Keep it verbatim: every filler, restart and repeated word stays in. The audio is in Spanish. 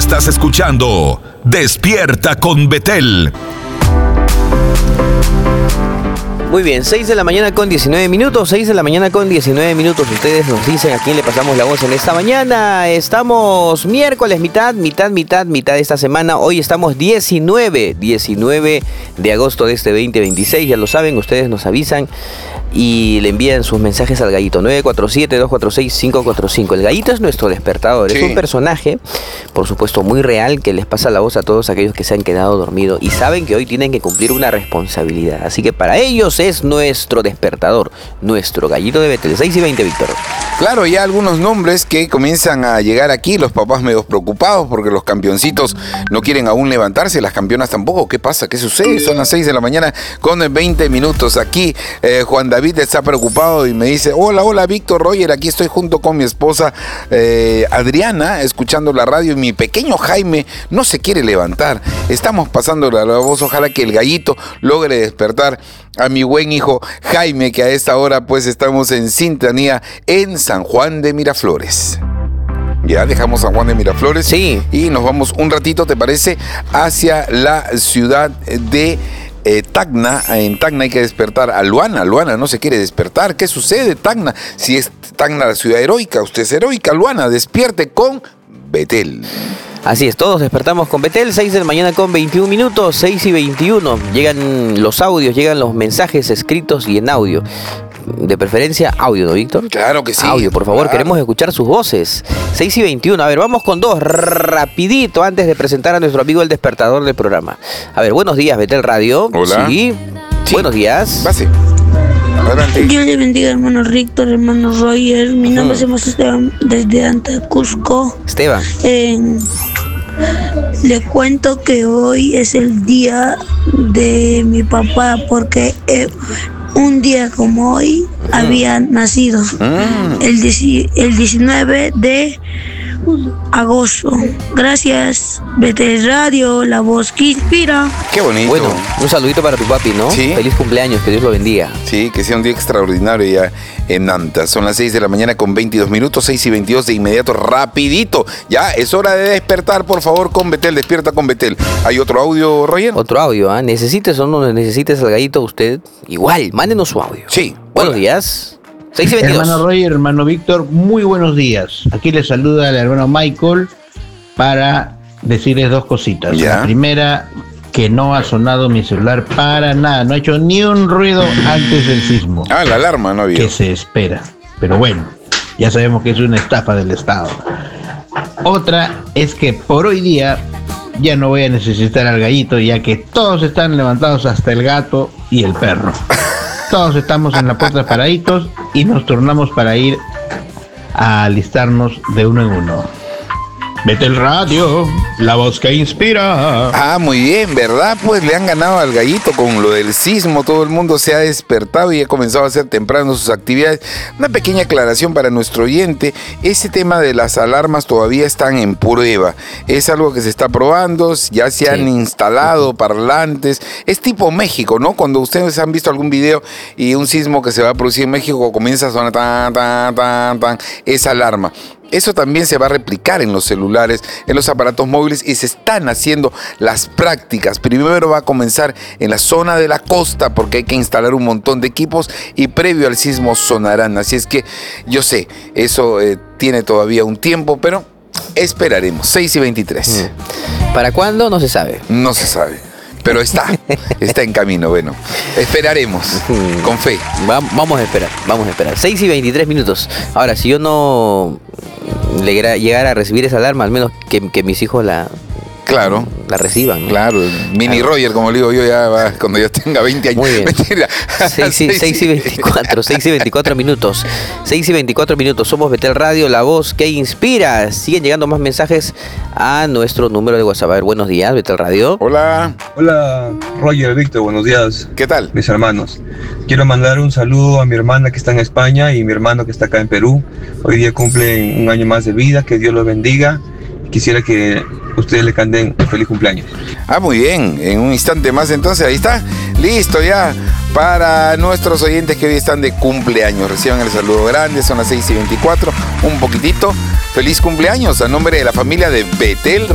estás escuchando Despierta con Betel. Muy bien, seis de la mañana con diecinueve minutos, seis de la mañana con diecinueve minutos. Ustedes nos dicen a quién le pasamos la voz en esta mañana. Estamos miércoles, mitad, mitad, mitad, mitad de esta semana. Hoy estamos diecinueve, diecinueve de agosto de este veinte veintiséis. Ya lo saben, ustedes nos avisan y le envían sus mensajes al Gallito. nueve cuatro siete, dos cuatro seis, cinco cuatro cinco. El Gallito es nuestro despertador. Sí. Es un personaje, por supuesto, muy real, que les pasa la voz a todos aquellos que se han quedado dormidos y saben que hoy tienen que cumplir una responsabilidad. Así que para ellos es nuestro despertador, nuestro Gallito de Betel. seis y veinte, Víctor. Claro, ya algunos nombres que comienzan a llegar aquí, los papás medio preocupados porque los campeoncitos no quieren aún levantarse, las campeonas tampoco. ¿Qué pasa? ¿Qué sucede? Son las seis de la mañana con veinte minutos. Aquí eh, Juan David está preocupado y me dice: hola, hola Víctor, Roger, aquí estoy junto con mi esposa eh, Adriana, escuchando la radio, y mi pequeño Jaime no se quiere levantar. Estamos pasando la voz, ojalá que el Gallito logre despertar a mi buen hijo Jaime, que a esta hora pues estamos en sintonía en San Juan de Miraflores. Ya dejamos San Juan de Miraflores, sí, y nos vamos un ratito, ¿te parece?, hacia la ciudad de eh, Tacna. En Tacna hay que despertar a Luana. Luana no se quiere despertar. ¿Qué sucede, Tacna? Si es Tacna la ciudad heroica, usted es heroica. Luana, despierte con Betel. Así es, todos despertamos con Betel, seis de la mañana con veintiún minutos, seis y veintiuno. Llegan los audios, llegan los mensajes escritos y en audio. De preferencia, audio, ¿no, Víctor? Claro que sí. Audio, por favor, claro. Queremos escuchar sus voces. seis y veintiuno. A ver, vamos con dos, rapidito, antes de presentar a nuestro amigo el despertador del programa. A ver, buenos días, Betel Radio. Hola. Sí. Sí. Buenos días. Pase. Adelante. Dios le bendiga, hermano Víctor, hermano Roger. Mi nombre uh-huh. es Esteban, desde Anta, Cusco. Esteban. Eh, le cuento que hoy es el día de mi papá, porque eh, un día como hoy uh-huh. había nacido. Uh-huh. el, el diecinueve de agosto. Gracias, Betel Radio, la voz que inspira. Qué bonito. Bueno, un saludito para tu papi, ¿no? ¿Sí? Feliz cumpleaños, que Dios lo bendiga. Sí, que sea un día extraordinario ya en Nanta. Son las seis de la mañana con veintidós minutos, seis y veintidós de inmediato, rapidito. Ya es hora de despertar, por favor, con Betel. Despierta con Betel. ¿Hay otro audio, Roger? Otro audio, ¿ah? ¿eh? Necesites o no necesites al Gallito, usted igual, mándenos su audio. Sí. Buenos hola. días. seis y veintidós. Hermano Roger, hermano Víctor, muy buenos días. Aquí les saluda el hermano Michael para decirles dos cositas. ¿Ya? La primera, que no ha sonado mi celular para nada, no ha hecho ni un ruido antes del sismo. Ah, la alarma no había. Que se espera, pero bueno, ya sabemos que es una estafa del Estado. Otra es que por hoy día ya no voy a necesitar al Gallito, ya que todos están levantados, hasta el gato y el perro. Todos estamos en la puerta paraditos y nos turnamos para ir a alistarnos de uno en uno. Betel Radio, la voz que inspira. Ah, muy bien, ¿verdad? Pues le han ganado al Gallito con lo del sismo. Todo el mundo se ha despertado y ha comenzado a hacer temprano sus actividades. Una pequeña aclaración para nuestro oyente: ese tema de las alarmas todavía están en prueba. Es algo que se está probando, ya se han sí. instalado parlantes. Es tipo México, ¿no? Cuando ustedes han visto algún video y un sismo que se va a producir en México, comienza a sonar tan, tan, tan, tan, esa alarma. Eso también se va a replicar en los celulares, en los aparatos móviles, y se están haciendo las prácticas. Primero va a comenzar en la zona de la costa, porque hay que instalar un montón de equipos y previo al sismo sonarán. Así es que yo sé, eso eh, tiene todavía un tiempo, pero esperaremos. seis y veintitrés. ¿Para cuándo? No se sabe. No se sabe. Pero está, está en camino. Bueno, esperaremos, con fe. Va, vamos a esperar, vamos a esperar. seis y veintitrés minutos. Ahora, si yo no llegara a recibir esa alarma, al menos que, que mis hijos la... Claro. La reciban, ¿no? Claro, mini claro. Roger, como le digo yo, ya va, cuando ya tenga veinte años. Muy bien. Mentira. seis y veinticuatro, seis y veinticuatro minutos. seis y veinticuatro minutos. Somos Betel Radio, la voz que inspira. Siguen llegando más mensajes a nuestro número de WhatsApp. A ver, buenos días, Betel Radio. Hola. Hola, Roger, Víctor, buenos días. ¿Qué tal? Mis hermanos. Quiero mandar un saludo a mi hermana que está en España y mi hermano que está acá en Perú. Hoy día cumplen un año más de vida, que Dios los bendiga. Quisiera que ustedes le canten un feliz cumpleaños. Ah, muy bien. En un instante más, entonces, ahí está. Listo ya. Para nuestros oyentes que hoy están de cumpleaños, reciban el saludo grande. Son las seis y veinticuatro. Un poquitito. Feliz cumpleaños a nombre de la familia de Betel